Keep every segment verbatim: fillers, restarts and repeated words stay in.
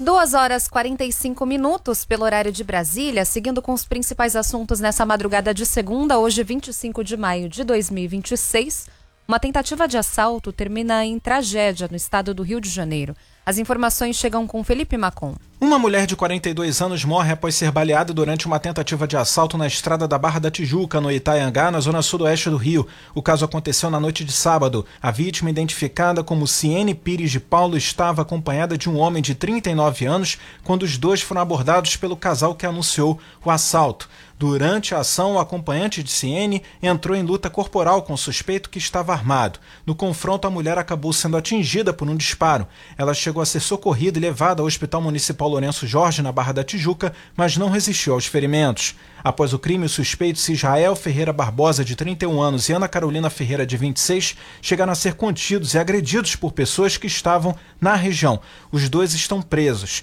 duas horas e quarenta e cinco minutos pelo horário de Brasília, seguindo com os principais assuntos nessa madrugada de segunda, hoje vinte e cinco de maio de dois mil e vinte e seis. Uma tentativa de assalto termina em tragédia no estado do Rio de Janeiro. As informações chegam com Felipe Macon. Uma mulher de quarenta e dois anos morre após ser baleada durante uma tentativa de assalto na estrada da Barra da Tijuca, no Itaiangá, na zona sudoeste do Rio. O caso aconteceu na noite de sábado. A vítima, identificada como Ciene Pires de Paulo, estava acompanhada de um homem de trinta e nove anos quando os dois foram abordados pelo casal que anunciou o assalto. Durante a ação, o acompanhante de Ciene entrou em luta corporal com o suspeito que estava armado. No confronto, a mulher acabou sendo atingida por um disparo. Ela chegou a ser socorrida e levada ao Hospital Municipal Lourenço Jorge, na Barra da Tijuca, mas não resistiu aos ferimentos. Após o crime, os suspeitos Israel Ferreira Barbosa, de trinta e um anos, e Ana Carolina Ferreira, de vinte e seis, chegaram a ser contidos e agredidos por pessoas que estavam na região. Os dois estão presos.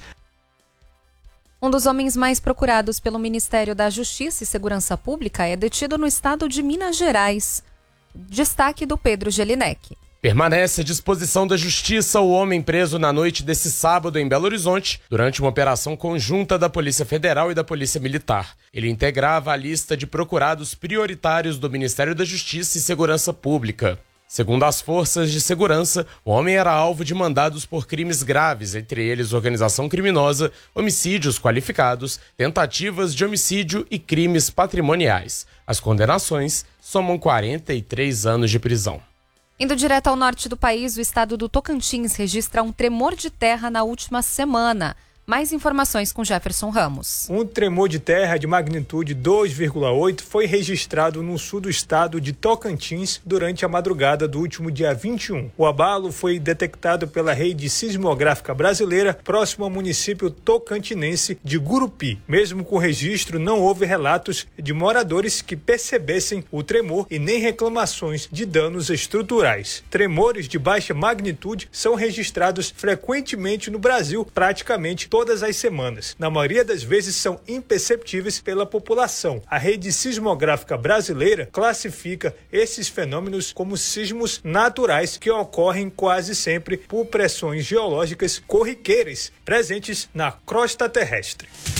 Um dos homens mais procurados pelo Ministério da Justiça e Segurança Pública é detido no estado de Minas Gerais. Destaque do Pedro Gelinek. Permanece à disposição da Justiça o homem preso na noite desse sábado em Belo Horizonte, durante uma operação conjunta da Polícia Federal e da Polícia Militar. Ele integrava a lista de procurados prioritários do Ministério da Justiça e Segurança Pública. Segundo as forças de segurança, o homem era alvo de mandados por crimes graves, entre eles organização criminosa, homicídios qualificados, tentativas de homicídio e crimes patrimoniais. As condenações somam quarenta e três anos de prisão. Indo direto ao norte do país, o estado do Tocantins registra um tremor de terra na última semana. Mais informações com Jefferson Ramos. Um tremor de terra de magnitude dois vírgula oito foi registrado no sul do estado de Tocantins durante a madrugada do último dia vinte e um. O abalo foi detectado pela rede sismográfica brasileira próximo ao município tocantinense de Gurupi. Mesmo com o registro, não houve relatos de moradores que percebessem o tremor e nem reclamações de danos estruturais. Tremores de baixa magnitude são registrados frequentemente no Brasil, praticamente todas as semanas. Na maioria das vezes são imperceptíveis pela população. A rede sismográfica brasileira classifica esses fenômenos como sismos naturais que ocorrem quase sempre por pressões geológicas corriqueiras presentes na crosta terrestre.